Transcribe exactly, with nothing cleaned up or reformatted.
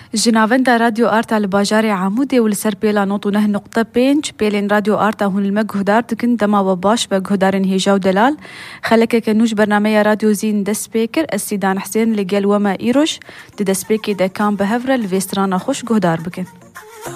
جناوند راديو آرتا لباجار عمودي ولسر بيلا نوتو نه نقطة بينج بيلين راديو آرتا هون المجهودار دكن دما وباش بجهودارن هيجاو دلال خلك كنوش برنامج راديو زين دسبيكر السيدان حسين لجل وما إيروش دسبيكي دا كان بهفرة الفيسترانا خوش جهدار بكن.